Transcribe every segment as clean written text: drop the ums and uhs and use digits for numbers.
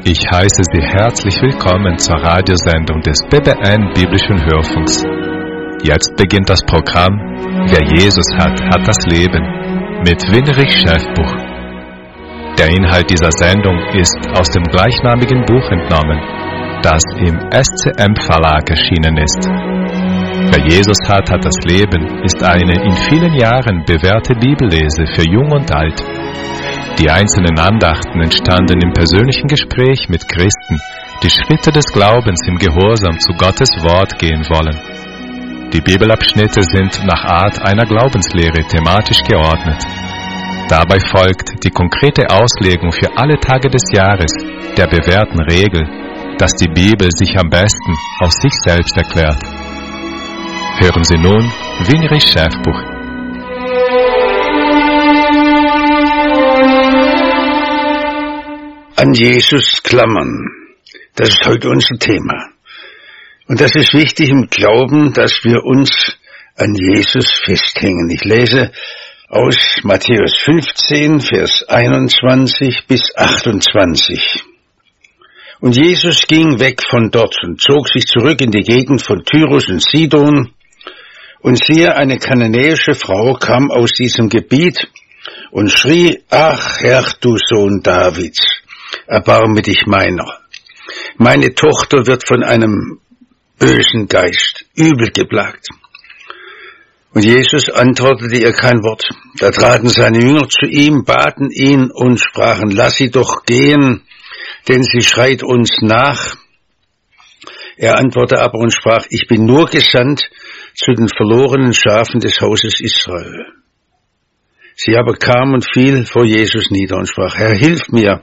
Ich heiße Sie herzlich willkommen zur Radiosendung des BBN Biblischen Hörfunks. Jetzt beginnt das Programm Wer Jesus hat, hat das Leben mit Winrich Schäfbuch. Der Inhalt dieser Sendung ist aus dem gleichnamigen Buch entnommen, das im SCM Verlag erschienen ist. Wer Jesus hat, hat das Leben ist eine in vielen Jahren bewährte Bibellese für Jung und Alt. Die einzelnen Andachten entstanden im persönlichen Gespräch mit Christen, die Schritte des Glaubens im Gehorsam zu Gottes Wort gehen wollen. Die Bibelabschnitte sind nach Art einer Glaubenslehre thematisch geordnet. Dabei folgt die konkrete Auslegung für alle Tage des Jahres der bewährten Regel, dass die Bibel sich am besten aus sich selbst erklärt. Hören Sie nun Winrich Schäfbuch. An Jesus klammern. Das ist heute unser Thema. Und das ist wichtig im Glauben, dass wir uns an Jesus festhängen. Ich lese aus Matthäus 15, Vers 21 bis 28. Und Jesus ging weg von dort und zog sich zurück in die Gegend von Tyrus und Sidon. Und siehe, eine kananäische Frau kam aus diesem Gebiet und schrie: Ach Herr, du Sohn Davids, erbarme dich meiner. Meine Tochter wird von einem bösen Geist übel geplagt. Und Jesus antwortete ihr kein Wort. Da traten seine Jünger zu ihm, baten ihn und sprachen: Lass sie doch gehen, denn sie schreit uns nach. Er antwortete aber und sprach: Ich bin nur gesandt zu den verlorenen Schafen des Hauses Israel. Sie aber kam und fiel vor Jesus nieder und sprach: Herr, hilf mir.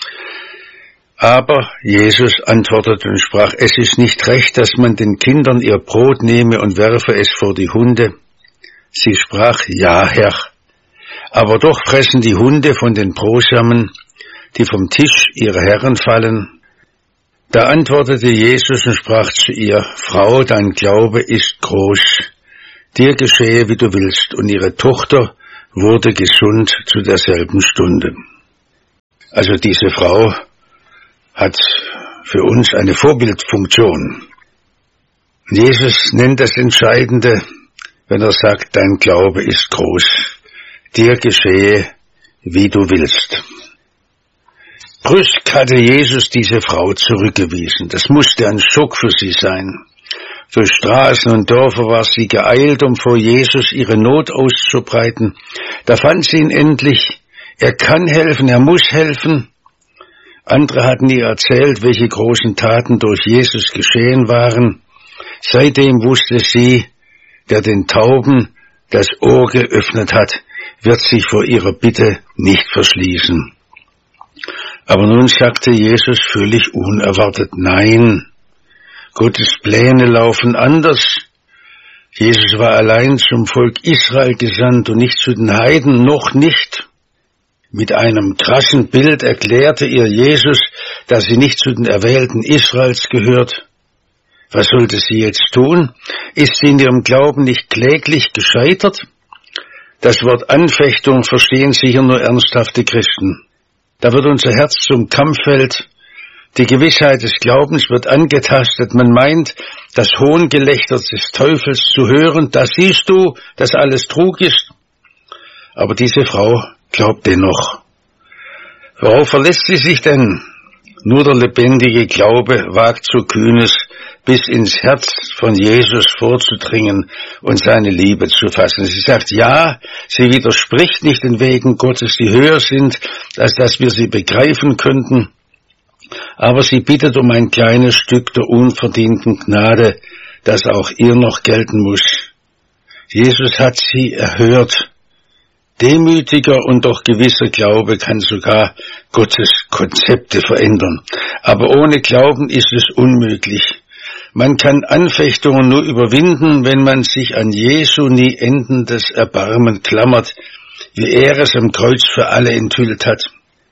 Aber Jesus antwortete und sprach: Es ist nicht recht, dass man den Kindern ihr Brot nehme und werfe es vor die Hunde. Sie sprach: Ja, Herr. Aber doch fressen die Hunde von den Brosamen, die vom Tisch ihrer Herren fallen. Da antwortete Jesus und sprach zu ihr: Frau, dein Glaube ist groß. Dir geschehe, wie du willst. Und ihre Tochter wurde gesund zu derselben Stunde. Also diese Frau hat für uns eine Vorbildfunktion. Jesus nennt das Entscheidende, wenn er sagt, dein Glaube ist groß. Dir geschehe, wie du willst. Brüsk hatte Jesus diese Frau zurückgewiesen. Das musste ein Schock für sie sein. Durch Straßen und Dörfer war sie geeilt, um vor Jesus ihre Not auszubreiten. Da fand sie ihn endlich. Er kann helfen, er muss helfen. Andere hatten ihr erzählt, welche großen Taten durch Jesus geschehen waren. Seitdem wusste sie, der den Tauben das Ohr geöffnet hat, wird sich vor ihrer Bitte nicht verschließen. Aber nun sagte Jesus völlig unerwartet: Nein, Gottes Pläne laufen anders. Jesus war allein zum Volk Israel gesandt und nicht zu den Heiden, noch nicht. Mit einem krassen Bild erklärte ihr Jesus, dass sie nicht zu den Erwählten Israels gehört. Was sollte sie jetzt tun? Ist sie in ihrem Glauben nicht kläglich gescheitert? Das Wort Anfechtung verstehen sicher nur ernsthafte Christen. Da wird unser Herz zum Kampffeld. Die Gewissheit des Glaubens wird angetastet. Man meint, das Hohngelächter des Teufels zu hören. Da siehst du, dass alles Trug ist. Aber diese Frau glaubt dennoch. Worauf verlässt sie sich denn? Nur der lebendige Glaube wagt so Kühnes, bis ins Herz von Jesus vorzudringen und seine Liebe zu fassen. Sie sagt ja, sie widerspricht nicht den Wegen Gottes, die höher sind, als dass wir sie begreifen könnten. Aber sie bittet um ein kleines Stück der unverdienten Gnade, das auch ihr noch gelten muss. Jesus hat sie erhört. Demütiger und doch gewisser Glaube kann sogar Gottes Konzepte verändern. Aber ohne Glauben ist es unmöglich. Man kann Anfechtungen nur überwinden, wenn man sich an Jesu nie endendes Erbarmen klammert, wie er es am Kreuz für alle enthüllt hat.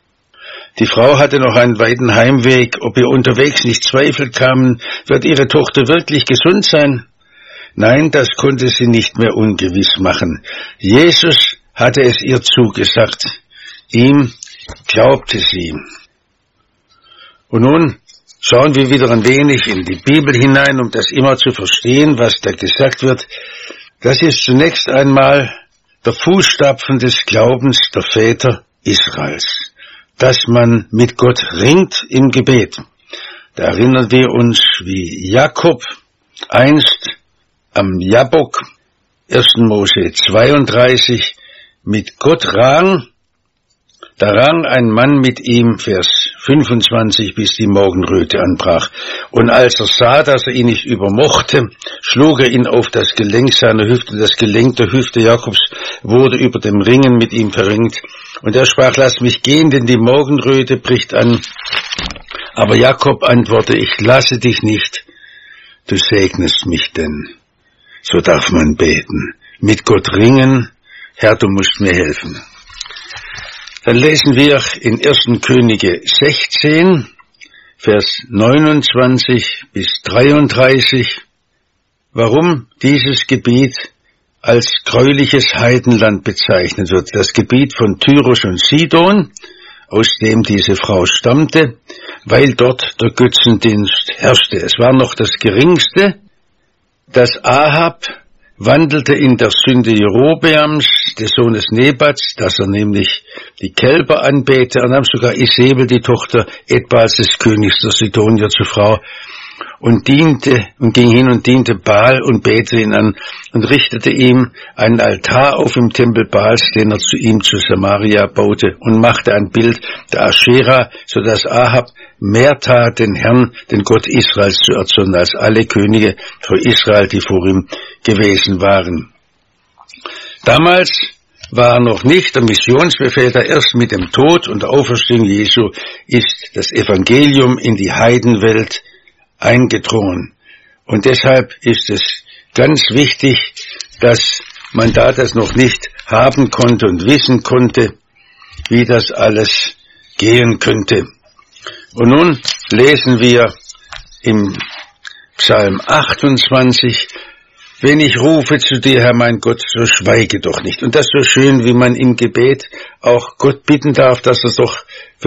Die Frau hatte noch einen weiten Heimweg. Ob ihr unterwegs nicht Zweifel kamen, wird ihre Tochter wirklich gesund sein? Nein, das konnte sie nicht mehr ungewiss machen. Jesus hatte es ihr zugesagt. Ihm glaubte sie. Und nun schauen wir wieder ein wenig in die Bibel hinein, um das immer zu verstehen, was da gesagt wird. Das ist zunächst einmal der Fußstapfen des Glaubens der Väter Israels, dass man mit Gott ringt im Gebet. Da erinnern wir uns, wie Jakob einst am Jabbok, 1. Mose 32, mit Gott rang. Da rang ein Mann mit ihm, Vers 25, bis die Morgenröte anbrach. Und als er sah, dass er ihn nicht übermochte, schlug er ihn auf das Gelenk seiner Hüfte. Das Gelenk der Hüfte Jakobs wurde über dem Ringen mit ihm verringt. Und er sprach, lass mich gehen, denn die Morgenröte bricht an. Aber Jakob antwortete, ich lasse dich nicht, du segnest mich denn. So darf man beten. Mit Gott ringen, Herr, du musst mir helfen. Dann lesen wir in 1. Könige 16, Vers 29 bis 33, warum dieses Gebiet als gräuliches Heidenland bezeichnet wird. Das Gebiet von Tyrus und Sidon, aus dem diese Frau stammte, weil dort der Götzendienst herrschte. Es war noch das Geringste, dass Ahab wandelte in der Sünde Jerobeams, des Sohnes Nebats, dass er nämlich die Kälber anbete. Er nahm sogar Isabel, die Tochter Edbals des Königs der Sidonier, zur Frau und ging hin und diente Baal und betete ihn an und richtete ihm einen Altar auf im Tempel Baals, den er zu ihm zu Samaria baute, und machte ein Bild der Aschera, so dass Ahab mehr tat, den Herrn, den Gott Israels zu erzürnen, als alle Könige vor Israel, die vor ihm gewesen waren. Damals war noch nicht der Missionsbefehl da. Erst mit dem Tod und der Auferstehung Jesu ist das Evangelium in die Heidenwelt eingedrungen. Und deshalb ist es ganz wichtig, dass man da das noch nicht haben konnte und wissen konnte, wie das alles gehen könnte. Und nun lesen wir im Psalm 28, wenn ich rufe zu dir, Herr mein Gott, so schweige doch nicht. Und das ist so schön, wie man im Gebet auch Gott bitten darf, dass er doch